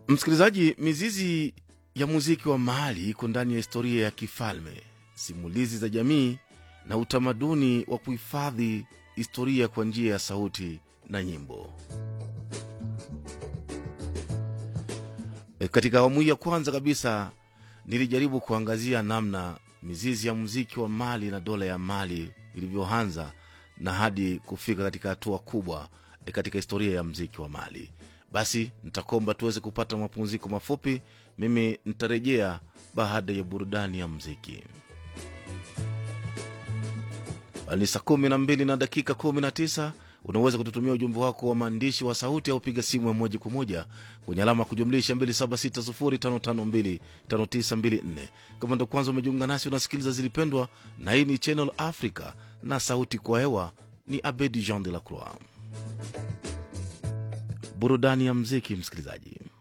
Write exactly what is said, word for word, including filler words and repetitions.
Msikilizaji, mizizi ya muziki wa Mali iko ndani ya historia ya kifalme, simulizi za jamii na utamaduni wa kuhifadhi historia kwa njia ya sauti na nyimbo. E, katika awamu ya kwanza kabisa nilijaribu kuangazia namna mizizi ya muziki wa Mali na dola ya Mali ilivyoanza na hadi kufika katika hatua kubwa e, katika historia ya muziki wa Mali. Basi nitakomba tuweze kupata mapumziko mafupi, mimi nitarejea baada ya burudani ya muziki. Ni saa kumi na mbili na dakika kumi na tisa. Unaweza kututumia ujumbe wako wa maandishi wa sauti au piga simu ya moja kwa moja kwenye alama kujumlisha mbili saba sita sufuri tano tano mbili tano tisa mbili nne. Kama ndo kwanza umejiunga nasi, unasikiliza Zilipendwa na hii ni Channel Africa na sauti kwa hewa ni Abedi Jean de la Croix. Burudani ya muziki, msikilizaji.